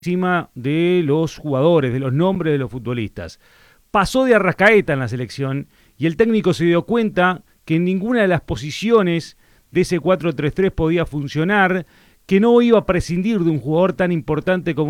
encima de los jugadores, de los nombres de los futbolistas. Pasó de Arrascaeta en la selección y el técnico se dio cuenta que en ninguna de las posiciones de ese 4-3-3 podía funcionar, que no iba a prescindir de un jugador tan importante como